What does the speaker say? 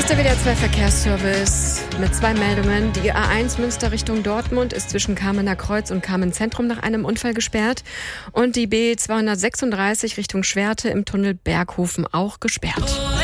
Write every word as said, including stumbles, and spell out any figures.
ist der W D R zwei Verkehrsservice mit zwei Meldungen. Die A eins Münster Richtung Dortmund ist zwischen Kamener Kreuz und Kamen Zentrum nach einem Unfall gesperrt und die B zweihundertsechsunddreißig Richtung Schwerte im Tunnel Berghofen auch gesperrt.